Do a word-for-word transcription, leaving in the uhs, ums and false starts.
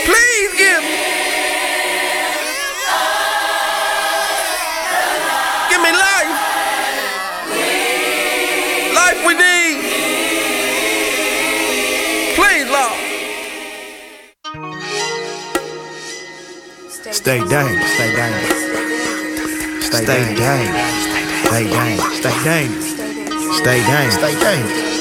Please give me. Give me life. Life we need. Please, Lord. Stay dangerous, stay dangerous. Stay dangerous, stay dangerous, stay dangerous, stay dangerous, stay dangerous.